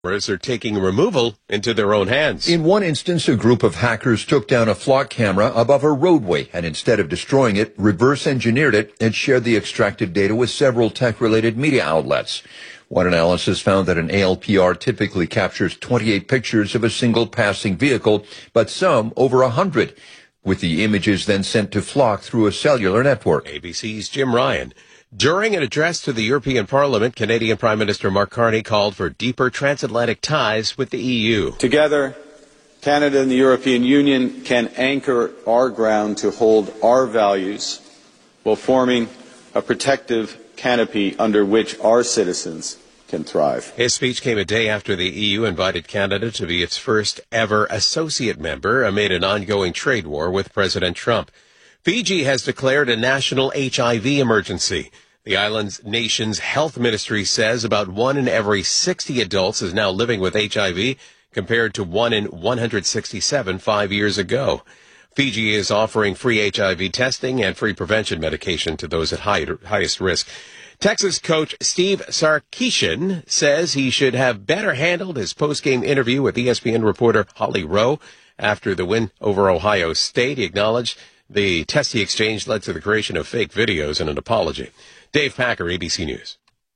are taking removal into their own hands. In one instance, a group of hackers took down a flock camera above a roadway and instead of destroying it, reverse engineered it and shared the extracted data with several tech-related media outlets. One analysis found that an ALPR typically captures 28 pictures of a single passing vehicle, but some over 100, with the images then sent to Flock through a cellular network. ABC's Jim Ryan. During an address to the European Parliament, Canadian Prime Minister Mark Carney called for deeper transatlantic ties with the EU. Together, Canada and the European Union can anchor our ground to hold our values while forming a protective canopy under which our citizens can thrive. His speech came a day after the EU invited Canada to be its first ever associate member amid an ongoing trade war with President Trump. Fiji has declared a national HIV emergency. The island's nation's health ministry says about 1 in every 60 adults is now living with HIV, compared to 1 in 167 5 years ago. Fiji is offering free HIV testing and free prevention medication to those at highest risk. Texas coach Steve Sarkisian says he should have better handled his post-game interview with ESPN reporter Holly Rowe after the win over Ohio State. He acknowledged the testy exchange led to the creation of fake videos and an apology. Dave Packer, ABC News.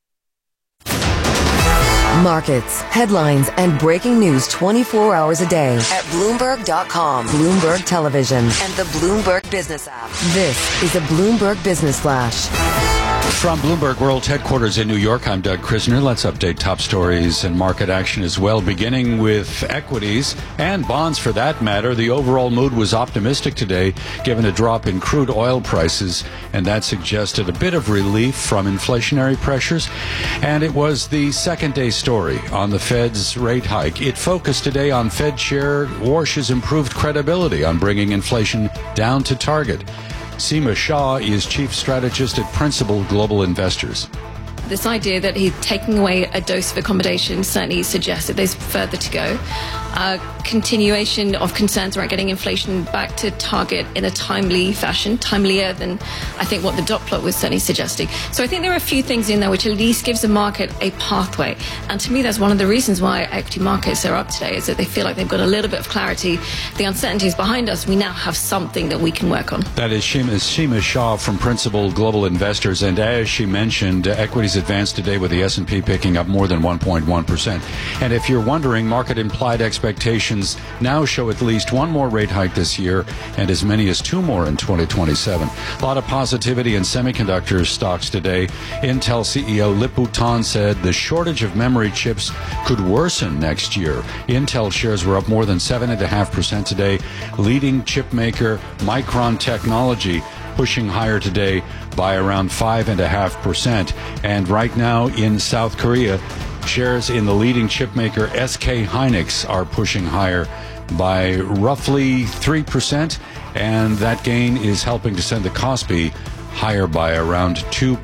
Markets, headlines, and breaking news 24 hours a day at Bloomberg.com, Bloomberg Television, and the Bloomberg Business app. This is a Bloomberg Business Flash. From Bloomberg World Headquarters in New York, I'm Doug Krisner. Let's update top stories and market action as well, beginning with equities and bonds for that matter. The overall mood was optimistic today, given a drop in crude oil prices, and that suggested a bit of relief from inflationary pressures. And it was the second-day story on the Fed's rate hike. It focused today on Fed Chair Warsh's improved credibility on bringing inflation down to target. Seema Shah is chief strategist at Principal Global Investors. This idea that he's taking away a dose of accommodation certainly suggests that there's further to go. Continuation of concerns around getting inflation back to target in a timely fashion, timelier than I think what the dot plot was certainly suggesting. So I think there are a few things in there which at least gives the market a pathway. And to me, that's one of the reasons why equity markets are up today, is that they feel like they've got a little bit of clarity. The uncertainty is behind us. We now have something that we can work on. That is Seema Shah from Principal Global Investors. And as she mentioned, equities advanced today with the S&P picking up more than 1.1%. And if you're wondering, market implied expectations now show at least one more rate hike this year and as many as 2 more in 2027. A lot of positivity in semiconductor stocks today. Intel CEO Lip-Bu Tan said the shortage of memory chips could worsen next year. Intel shares were up more than 7.5% today. Leading chip maker Micron Technology pushing higher today by around 5.5%. And right now in South Korea, shares in the leading chip maker SK Hynix are pushing higher by roughly 3%, and that gain is helping to send the Kospi higher by around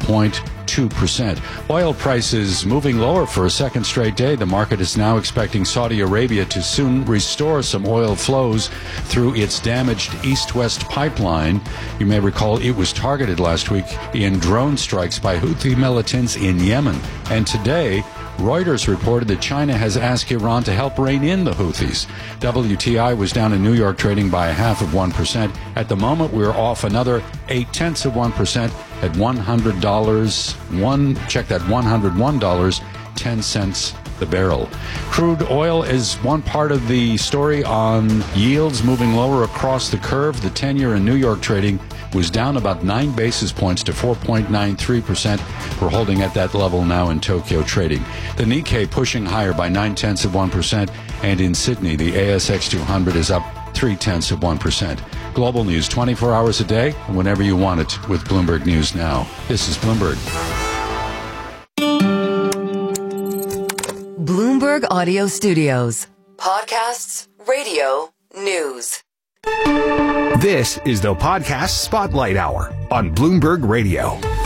2.2%. Oil prices moving lower for a second straight day. The market is now expecting Saudi Arabia to soon restore some oil flows through its damaged east-west pipeline. You may recall it was targeted last week in drone strikes by Houthi militants in Yemen. And today, Reuters reported that China has asked Iran to help rein in the Houthis. WTI was down in New York trading by 0.5%. At the moment, we're off another 0.8% at $100. Check that, $101.10 the barrel. Crude oil is one part of the story on yields moving lower across the curve. The 10-year in New York trading was down about 9 basis points to 4.93%. We're holding at that level now in Tokyo trading. The Nikkei pushing higher by 0.9%, and in Sydney, the ASX 200 is up 0.3%. Global news 24 hours a day, and whenever you want it with Bloomberg News Now. This is Bloomberg. Bloomberg Audio Studios. Podcasts, radio, news. This is the Podcast Spotlight Hour on Bloomberg Radio.